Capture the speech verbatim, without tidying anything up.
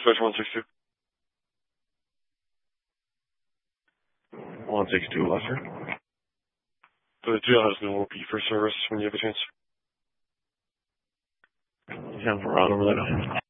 Switch one six two. one six two, Lester. The deal has been will be for service when you have a chance. You have a rod over there.